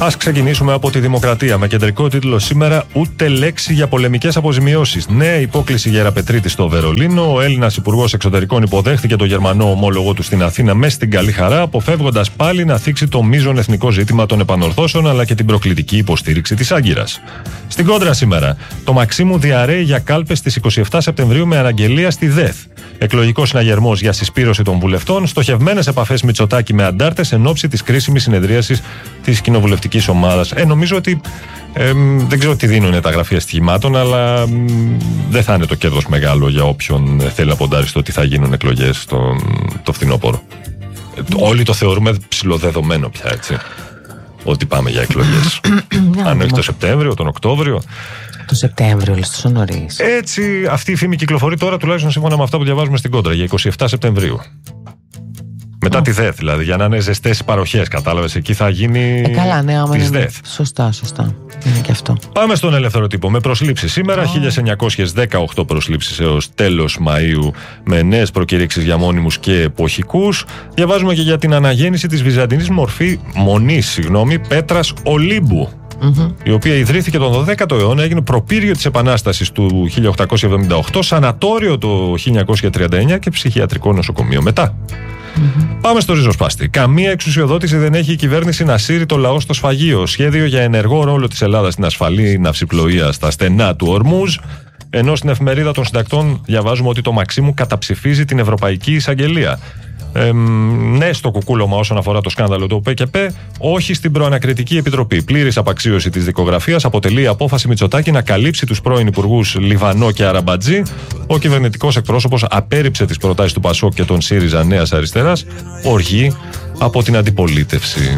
Ας ξεκινήσουμε από τη Δημοκρατία. Με κεντρικό τίτλο σήμερα: ούτε λέξη για πολεμικές αποζημιώσεις. Νέα υπόκληση Γεραπετρίτη στο Βερολίνο. Ο Έλληνας Υπουργός Εξωτερικών υποδέχθηκε το Γερμανό ομόλογο του στην Αθήνα με στην καλή χαρά, αποφεύγοντας πάλι να θίξει το μείζον εθνικό ζήτημα των επανορθώσεων αλλά και την προκλητική υποστήριξη της Άγκυρας. Στην κόντρα σήμερα: το Μαξίμου διαρρέει για κάλπες στις 27 Σεπτεμβρίου με αναγγελία στη ΔΕΘ. Εκλογικός συναγερμός για συσπήρωση των βουλευτών. Στοχευμένες επαφές Μητσοτάκη με αντάρτες εν ώψη της κρίσιμης συνεδρίασης της κοινοβουλευτικής ομάδας. Νομίζω ότι δεν ξέρω τι δίνουν τα γραφεία στοιχημάτων, αλλά δεν θα είναι το κέρδος μεγάλο για όποιον θέλει να ποντάρει στο ότι θα γίνουν εκλογές το φθινόπωρο. Όλοι το θεωρούμε ψιλοδεδομένο πια, έτσι. Ότι πάμε για εκλογές. Αν όχι το Σεπτέμβριο, τον Οκτώβριο. Το Σεπτέμβριο, λες, τόσο νωρίς. Έτσι, αυτή η φήμη κυκλοφορεί τώρα, τουλάχιστον σύμφωνα με αυτά που διαβάζουμε στην κόντρα, για 27 Σεπτεμβρίου. Μετά τη ΔΕΘ, δηλαδή, για να είναι ζεστές οι παροχές, κατάλαβες. Εκεί θα γίνει της ΔΕΘ. Σωστά. Είναι και αυτό. Πάμε στον ελεύθερο τύπο. Με προσλήψεις σήμερα, 1918 προσλήψεις έως τέλος Μαΐου, με νέες προκηρύξεις για μόνιμους και εποχικούς. Διαβάζουμε και για την αναγέννηση της βυζαντινής μονής Πέτρας Ολύμπου. Η οποία ιδρύθηκε τον 12ο αιώνα, έγινε προπύργιο της Επανάστασης του 1878, σανατόριο το 1939 και ψυχιατρικό νοσοκομείο μετά. Πάμε στο ριζοσπάστη. Καμία εξουσιοδότηση δεν έχει η κυβέρνηση να σύρει το λαό στο σφαγείο. Σχέδιο για ενεργό ρόλο της Ελλάδας στην ασφαλή ναυσιπλοεία στα στενά του Ορμούζ. Ενώ στην εφημερίδα των συντακτών διαβάζουμε ότι το Μαξίμου καταψηφίζει την Ευρωπαϊκή Εισαγγελία. Ναι στο κουκούλωμα όσον αφορά το σκάνδαλο του ΟΠΕΚΕΠ, όχι στην προανακριτική επιτροπή. Πλήρης απαξίωση της δικογραφίας αποτελεί η απόφαση Μητσοτάκη να καλύψει τους πρώην υπουργούς Λιβανό και Αραμπατζή. Ο κυβερνητικός εκπρόσωπος απέρριψε τις προτάσεις του ΠΑΣΟΚ και των ΣΥΡΙΖΑ Νέας Αριστεράς. Οργή από την αντιπολίτευση.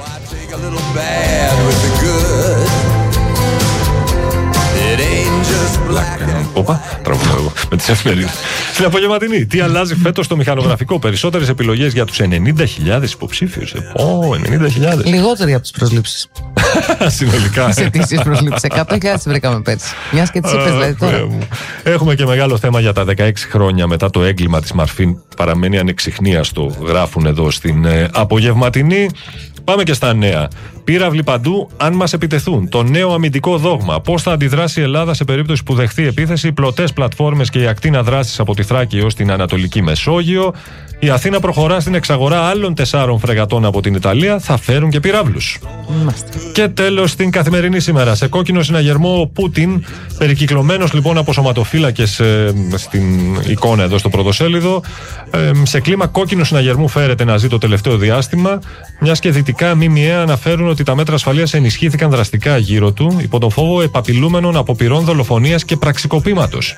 Όπα, τραγουδάω εγώ με τις εφημερίδες. Στην απογευματινή, τι αλλάζει φέτος στο μηχανογραφικό? Περισσότερες επιλογές για τους 90.000 υποψήφιους. 90.000. Λιγότεροι από τις προσλήψεις. Συνολικά. Σε αιτήσεις προσλήψεις. 100.000 βρήκαμε πέρσι. Μιας και τις είπες, δηλαδή τώρα. Έχουμε και μεγάλο θέμα για τα 16 χρόνια μετά το έγκλημα της Μαρφίν. Παραμένει ανεξιχνίαστο, γράφουν εδώ στην απογευματινή. Πάμε και στα νέα. Πύραυλοι παντού, αν μας επιτεθούν. Το νέο αμυντικό δόγμα. Πώς θα αντιδράσει η Ελλάδα σε περίπτωση που δεχθεί επίθεση? Πλωτές πλατφόρμες και η ακτίνα δράσης από τη Θράκη έως την Ανατολική Μεσόγειο. Η Αθήνα προχωρά στην εξαγορά άλλων 4 φρεγατών από την Ιταλία. Θα φέρουν και πυράβλους. Και τέλος, στην καθημερινή σήμερα. Σε κόκκινο συναγερμό ο Πούτιν, περικυκλωμένος λοιπόν από σωματοφύλακες στην εικόνα εδώ στο πρωτοσέλιδο. Σε κλίμα κόκκινου συναγερμού φέρεται να ζει το τελευταίο διάστημα, μιας και δυτικά ΜΜΕ αναφέρουν ότι τα μέτρα ασφαλείας ενισχύθηκαν δραστικά γύρω του, υπό τον φόβο επαπειλούμενων αποπειρών δολοφονίας και πραξικοπήματος.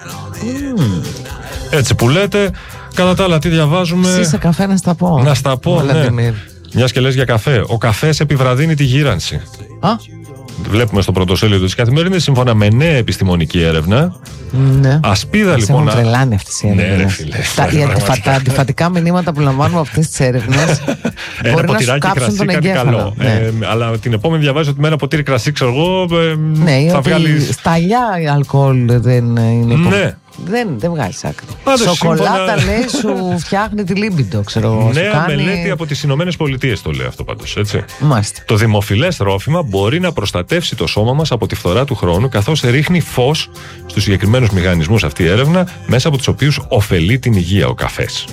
Έτσι που λέτε. Κατά τα άλλα, τι διαβάζουμε? Εσύ σε καφέ να στα πω. Να στα πω, ναι. Μιας και λες για καφέ. Ο καφές επιβραδύνει τη γύρανση. Βλέπουμε στο πρωτοσέλιδο της Καθημερινής, σύμφωνα με νέα επιστημονική έρευνα. Ναι. Ασπίδα λοιπόν. Έχουν τρελάνει αυτές οι έρευνες. Τα αντιφατικά μηνύματα που λαμβάνουμε από αυτές τις έρευνες μπορεί να σου κάψουν τον εγκέφαλο. Αλλά την επόμενη διαβάζω ότι με ένα ποτήρι κρασί, ξέρω εγώ, θα βγάλει. Σταλιά αλκοόλ δεν είναι. Ναι. Δεν βγάζει άκρη. Σοκολάτα, λέει, σου φτιάχνει τη λίμπιντο, ξέρω εγώ. Νέα μελέτη από τις Ηνωμένες Πολιτείες το λέει αυτό πάντως, έτσι. Μάλιστα. Το δημοφιλές ρόφημα μπορεί να προστατεύσει το σώμα μας από τη φθορά του χρόνου, καθώς ρίχνει φως στους συγκεκριμένους μηχανισμούς αυτή η έρευνα, μέσα από τους οποίους ωφελεί την υγεία ο καφές.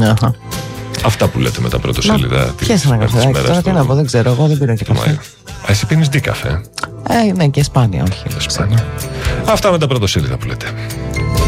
Αυτά που λέτε με τα πρωτοσέλιδα της ημέρας. Ένα καφεδάκι τώρα, τι να πω, δεν ξέρω, εγώ δεν πίνω και καφέ. Εσύ πίνεις ντίκαφε? Ναι, και σπάνια, όχι. Αυτά με τα πρωτοσέλιδα που λέτε.